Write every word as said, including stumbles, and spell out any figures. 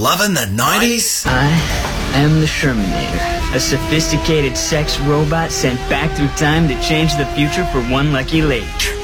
loving the nineties? I am the Shermanator, a sophisticated sex robot sent back through time to change the future for one lucky lady.